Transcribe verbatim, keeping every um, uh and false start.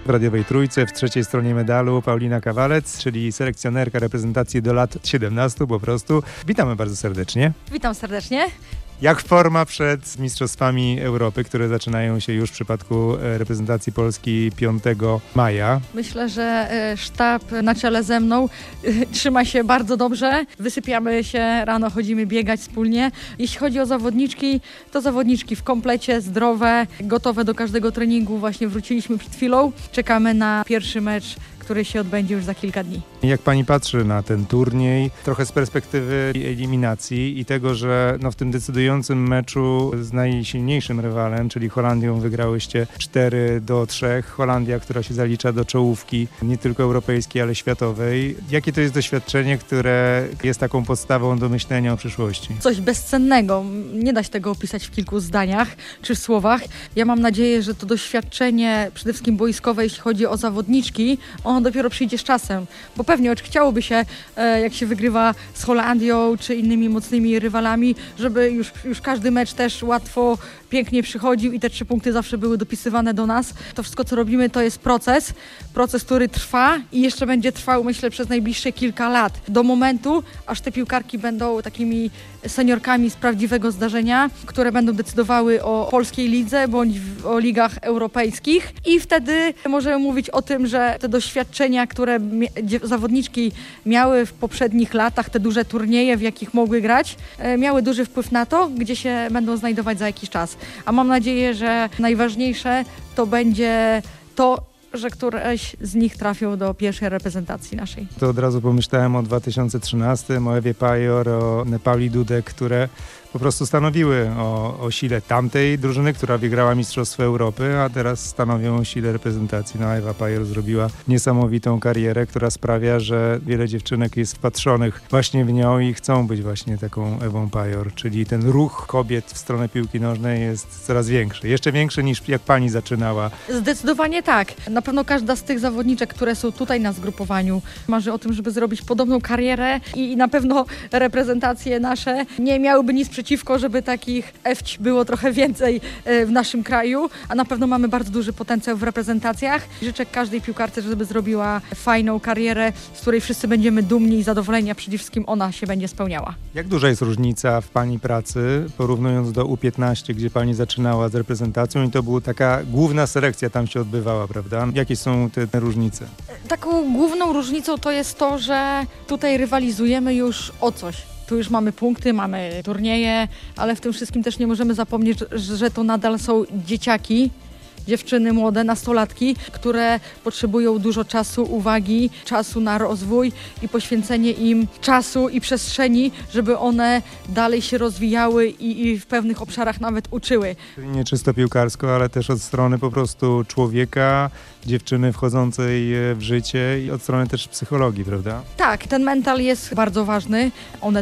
W radiowej trójce w trzeciej stronie medalu Paulina Kawalec, czyli selekcjonerka reprezentacji do lat siedemnastu po prostu. Witamy bardzo serdecznie. Witam serdecznie. Jak forma przed Mistrzostwami Europy, które zaczynają się już w przypadku reprezentacji Polski piątego maja? Myślę, że sztab na czele ze mną trzyma się bardzo dobrze. Wysypiamy się rano, chodzimy biegać wspólnie. Jeśli chodzi o zawodniczki, to zawodniczki w komplecie, zdrowe, gotowe do każdego treningu. Właśnie wróciliśmy przed chwilą. Czekamy na pierwszy mecz, który się odbędzie już za kilka dni. Jak pani patrzy na ten turniej, trochę z perspektywy eliminacji i tego, że no w tym decydującym meczu z najsilniejszym rywalem, czyli Holandią, wygrałyście cztery do trzech. Holandia, która się zalicza do czołówki nie tylko europejskiej, ale światowej. Jakie to jest doświadczenie, które jest taką podstawą do myślenia o przyszłości? Coś bezcennego. Nie da się tego opisać w kilku zdaniach czy w słowach. Ja mam nadzieję, że to doświadczenie przede wszystkim boiskowe, jeśli chodzi o zawodniczki, ono dopiero przyjdzie z czasem, bo pewnie choć chciałoby się, jak się wygrywa z Holandią czy innymi mocnymi rywalami, żeby już, już każdy mecz też łatwo, pięknie przychodził i te trzy punkty zawsze były dopisywane do nas. To wszystko, co robimy, to jest proces, proces, który trwa i jeszcze będzie trwał, myślę, przez najbliższe kilka lat, do momentu, aż te piłkarki będą takimi seniorkami z prawdziwego zdarzenia, które będą decydowały o polskiej lidze bądź o ligach europejskich i wtedy możemy mówić o tym, że te doświadczenia, które zawodniczki miały w poprzednich latach, te duże turnieje, w jakich mogły grać, miały duży wpływ na to, gdzie się będą znajdować za jakiś czas. A mam nadzieję, że najważniejsze to będzie to, że któreś z nich trafią do pierwszej reprezentacji naszej. To od razu pomyślałem o dwa tysiące trzynastym, o Ewie Pajor, o Pauli Dudek, które po prostu stanowiły o, o sile tamtej drużyny, która wygrała Mistrzostwo Europy, a teraz stanowią o sile reprezentacji. No, Ewa Pajor zrobiła niesamowitą karierę, która sprawia, że wiele dziewczynek jest wpatrzonych właśnie w nią i chcą być właśnie taką Ewą Pajor, czyli ten ruch kobiet w stronę piłki nożnej jest coraz większy. Jeszcze większy niż jak pani zaczynała. Zdecydowanie tak. Na pewno każda z tych zawodniczek, które są tutaj na zgrupowaniu, marzy o tym, żeby zrobić podobną karierę i na pewno reprezentacje nasze nie miałyby nic przeciwko, żeby takich ewć było trochę więcej w naszym kraju, a na pewno mamy bardzo duży potencjał w reprezentacjach. Życzę każdej piłkarce, żeby zrobiła fajną karierę, z której wszyscy będziemy dumni i zadowoleni, a przede wszystkim ona się będzie spełniała. Jak duża jest różnica w pani pracy, porównując do U piętnaście, gdzie pani zaczynała z reprezentacją i to była taka główna selekcja tam się odbywała, prawda? Jakie są te, te różnice? Taką główną różnicą to jest to, że tutaj rywalizujemy już o coś. Tu już mamy punkty, mamy turnieje, ale w tym wszystkim też nie możemy zapomnieć, że to nadal są dzieciaki, dziewczyny młode, nastolatki, które potrzebują dużo czasu, uwagi, czasu na rozwój i poświęcenie im czasu i przestrzeni, żeby one dalej się rozwijały i, i w pewnych obszarach nawet uczyły. Nie czysto piłkarsko, ale też od strony po prostu człowieka, dziewczyny wchodzącej w życie i od strony też psychologii, prawda? Tak, ten mental jest bardzo ważny. One